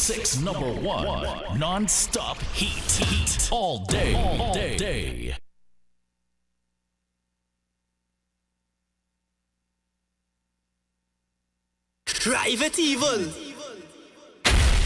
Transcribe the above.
106 number one. Non-stop heat. All day. All day. Private Evil.